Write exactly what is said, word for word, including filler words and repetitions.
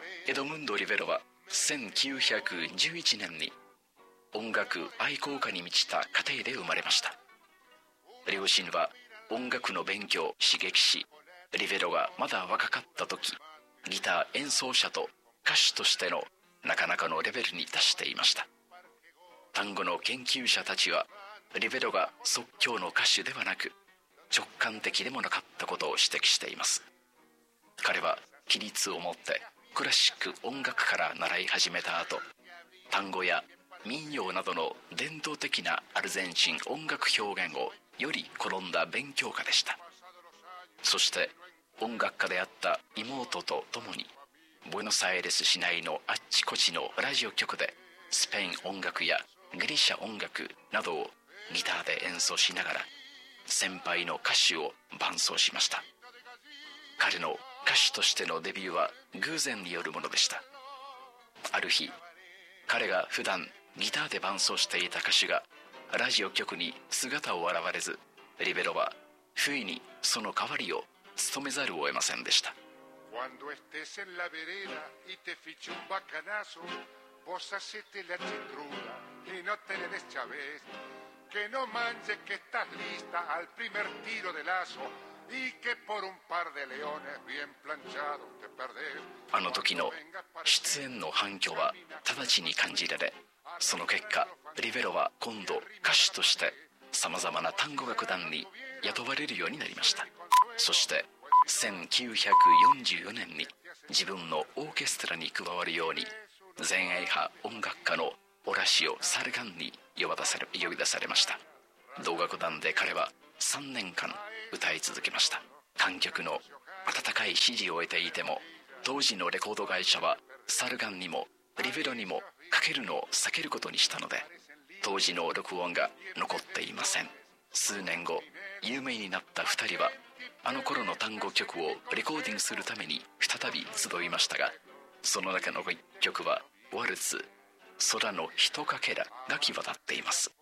エドムンド・リベロはせんきゅうひゃくじゅういちねんに音楽愛好家に満ちた家庭で生まれました。両親は音楽の勉強を刺激し、リベロがまだ若かった時、ギター演奏者と歌手としてのなかなかのレベルに達していました。単語の研究者たちはリベロが即興の歌手ではなく直感的でもなかったことを指摘しています。彼は規律を持ってクラシック音楽から習い始めた後、単語や民謡などの伝統的なアルゼンチン音楽表現をより好んだ勉強家でした。そして音楽家であった妹と共にブエノスアイレス市内のあっちこちのラジオ局でスペイン音楽やギリシャ音楽などをギターで演奏しながら先輩の歌手を伴奏しました。彼の歌手としてのデビューは偶然によるものでした。ある日、彼が普段ギターで伴奏していた歌手がラジオ局に姿を現れず、リベロは不意にその代わりを務めざるを得ませんでした。 Cuando estés en la vereda y te fiche un bacanazo, vos hacete la chingruda y no te le des chavez, que no manches que estás lista al primer tiro de lazo y que por un par de leones bien planchados te perdés。 あの時の出演の反響は直ちに感じられ、その結果リベロは今度歌手としてさまざまな単語楽団に雇われるようになりました。そしてせんきゅうひゃくよんじゅうよねんに自分のオーケストラに加わるように前衛派音楽家のオラシオ・サルガンに呼び出され、呼び出されました。同楽団で彼はさんねんかん歌い続けました。観客の温かい支持を得ていても、当時のレコード会社はサルガンにもリベロにもかけるのを避けることにしたので、当時の録音が残っていません。数年後、有名になったふたりはあの頃の単語曲をレコーディングするために再び集いましたが、その中の一曲はワルツ、空のひとかけらが際立っています。